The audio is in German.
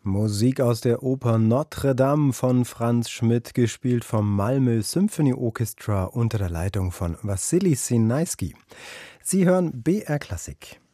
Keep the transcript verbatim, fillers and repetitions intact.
Musik aus der Oper Notre Dame von Franz Schmidt, gespielt vom Malmö Symphony Orchestra unter der Leitung von Wassily Sinaisky. Sie hören B R Klassik.